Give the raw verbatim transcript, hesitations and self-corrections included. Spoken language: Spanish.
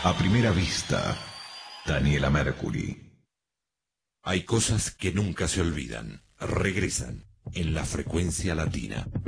A primera vista, Daniela Mercury. Hay cosas que nunca se olvidan. Regresan en la frecuencia latina.